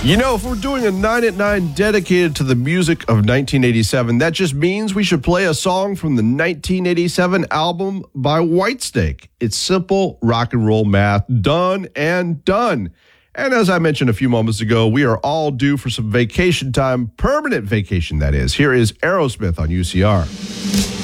You know, if we're doing a 9 at 9 dedicated to the music of 1987, that just means we should play a song from the 1987 album by Whitesnake. It's simple rock and roll math, done and done. And as I mentioned a few moments ago, we are all due for some vacation time, permanent vacation that is. Here is Aerosmith on UCR.